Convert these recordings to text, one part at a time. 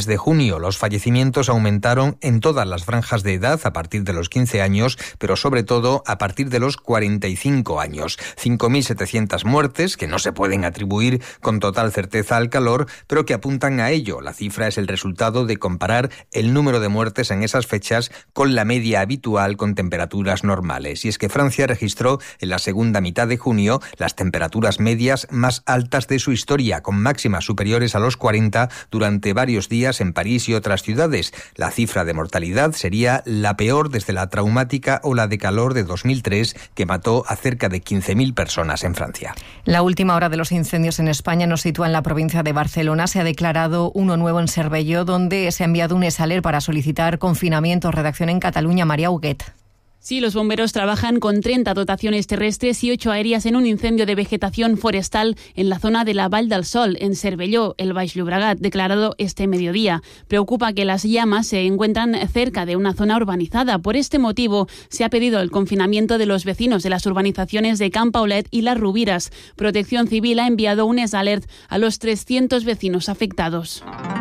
mes de junio. Los fallecimientos aumentaron en todas las franjas de edad a partir de los 15 años, pero sobre todo a partir de los 45 años. 5.700 muertes que no se pueden atribuir con total certeza al calor, pero que apuntan a ello. La cifra es el resultado de comparar el número de muertes en esas fechas con la media habitual con temperaturas normales. Y es que Francia registró en la segunda mitad de junio las temperaturas medias más altas de su historia, con máximas superiores a los 40 durante varios días en París y otras ciudades. La cifra de mortalidad sería la peor desde la traumática ola de calor de 2003, que mató a cerca de 15.000 personas en Francia. La última hora de los incendios en España nos sitúa en la provincia de Barcelona. Se ha declarado uno nuevo en Cervelló, donde se ha enviado un ESALER para solicitar confinamiento. Redacción en Cataluña, María Huguet. Sí, los bomberos trabajan con 30 dotaciones terrestres y 8 aéreas en un incendio de vegetación forestal en la zona de la Vall del Sol, en Cervelló, el Baix Llobregat, declarado este mediodía. Preocupa que las llamas se encuentran cerca de una zona urbanizada. Por este motivo, se ha pedido el confinamiento de los vecinos de las urbanizaciones de Can Paulet y Las Rubiras. Protección Civil ha enviado un ESALERT a los 300 vecinos afectados.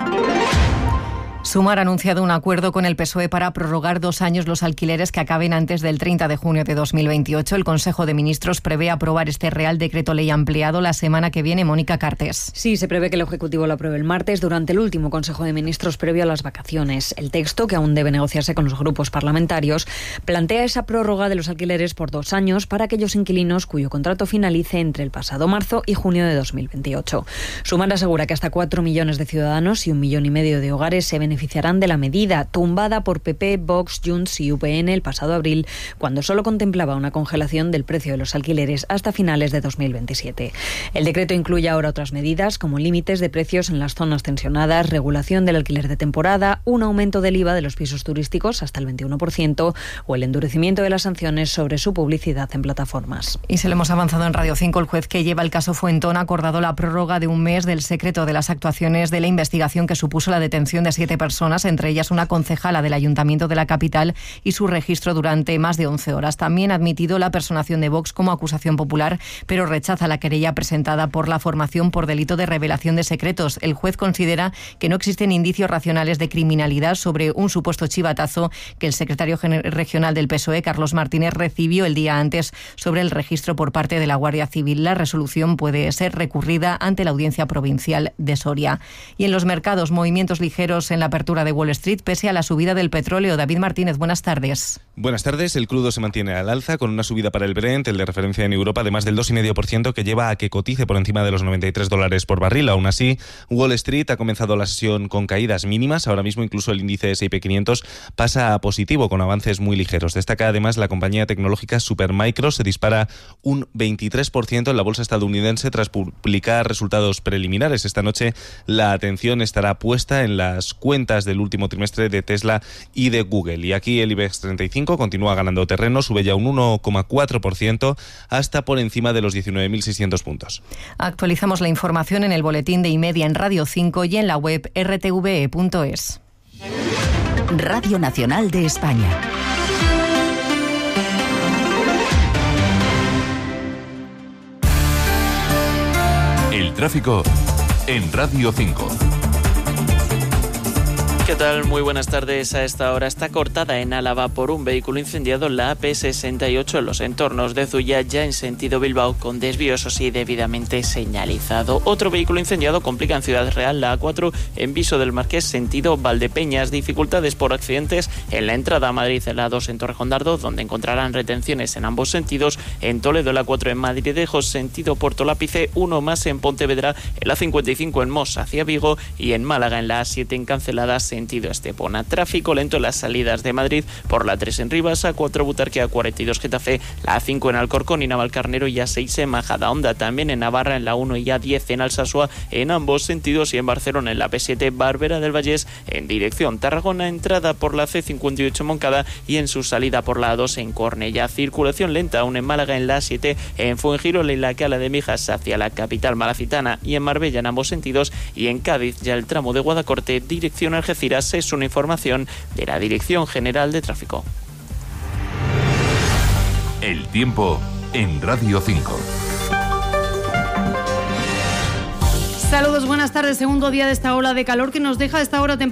Sumar ha anunciado un acuerdo con el PSOE para prorrogar 2 años los alquileres que acaben antes del 30 de junio de 2028. El Consejo de Ministros prevé aprobar este Real Decreto Ley ampliado la semana que viene. Mónica Cartes. Sí, se prevé que el Ejecutivo lo apruebe el martes durante el último Consejo de Ministros previo a las vacaciones. El texto, que aún debe negociarse con los grupos parlamentarios, plantea esa prórroga de los alquileres por 2 años para aquellos inquilinos cuyo contrato finalice entre el pasado marzo y junio de 2028. Sumar asegura que hasta 4 millones de ciudadanos y 1,5 millones de hogares se beneficiarán de la medida, tumbada por PP, Vox, Junts y UPN el pasado abril, cuando solo contemplaba una congelación del precio de los alquileres hasta finales de 2027. El decreto incluye ahora otras medidas, como límites de precios en las zonas tensionadas, regulación del alquiler de temporada, un aumento del IVA de los pisos turísticos hasta el 21% o el endurecimiento de las sanciones sobre su publicidad en plataformas. Y se lo hemos avanzado en Radio 5. El juez que lleva el caso Fuentón ha acordado la prórroga de 1 mes del secreto de las actuaciones de la investigación que supuso la detención de 7 personas, entre ellas una concejala del Ayuntamiento de la capital, y su registro durante más de 11 horas. También ha admitido la personación de Vox como acusación popular, pero rechaza la querella presentada por la formación por delito de revelación de secretos. El juez considera que no existen indicios racionales de criminalidad sobre un supuesto chivatazo que el secretario regional del PSOE, Carlos Martínez, recibió el día antes sobre el registro por parte de la Guardia Civil. La resolución puede ser recurrida ante la Audiencia Provincial de Soria. Y en los mercados, movimientos ligeros en la apertura de Wall Street pese a la subida del petróleo. David Martínez, buenas tardes. Buenas tardes. El crudo se mantiene al alza con una subida para el Brent, el de referencia en Europa, de más del 2,5%, que lleva a que cotice por encima de los $93 por barril. Aún así, Wall Street ha comenzado la sesión con caídas mínimas. Ahora mismo incluso el índice S&P 500 pasa a positivo con avances muy ligeros. Destaca además la compañía tecnológica Supermicro, se dispara un 23% en la bolsa estadounidense tras publicar resultados preliminares. Esta noche la atención estará puesta en las cuentas del último trimestre de Tesla y de Google. Y aquí el IBEX 35 continúa ganando terreno, sube ya un 1,4% hasta por encima de los 19.600 puntos. Actualizamos la información en el boletín de Y-Media en Radio 5 y en la web rtve.es. Radio Nacional de España. El tráfico en Radio 5. ¿Qué tal? Muy buenas tardes. A esta hora está cortada en Álava por un vehículo incendiado en la AP68 en los entornos de Zuya, ya en sentido Bilbao, con desvío, eso sí, debidamente señalizado. Otro vehículo incendiado complica en Ciudad Real la A4 en Viso del Marqués, sentido Valdepeñas. Dificultades por accidentes en la entrada a Madrid, en la A2 en Torrejondardo, donde encontrarán retenciones en ambos sentidos. En Toledo, la A4 en Madridejos, sentido Puerto Lápice. Uno más en Pontevedra, en la A55 en Mos hacia Vigo, y en Málaga, en la A7 en Canceladas, sentido Estepona. Tráfico lento en las salidas de Madrid por la 3 en Rivas, A4 Butarque, A42 Getafe, la A5 en Alcorcón y Navalcarnero y A6 en Majadahonda. También en Navarra, en la 1 y A10 en Alsasua, en ambos sentidos, y en Barcelona, en la P7 Barbera del Vallés, en dirección Tarragona, entrada por la C58 Moncada y en su salida por la A2 en Cornellá. Circulación lenta aún en Málaga, en la A7, en Fuengirola y la Cala de Mijas hacia la capital malacitana, y en Marbella en ambos sentidos, y en Cádiz ya el tramo de Guadacorte dirección Algeciras. Es una información de la Dirección General de Tráfico. El tiempo en Radio 5. Saludos, buenas tardes. Segundo día de esta ola de calor que nos deja a esta hora temprano